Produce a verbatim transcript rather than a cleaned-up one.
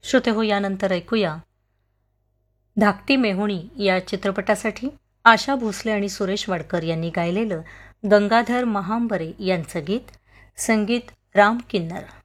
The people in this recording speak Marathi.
श्रोते हो, यानंतर ऐकूया धाकटी मेहुणी या चित्रपटासाठी आशा भोसले आणि सुरेश वाडकर यांनी गायलेलं गंगाधर महांबरे यांचं गीत. संगीत राम किन्नर.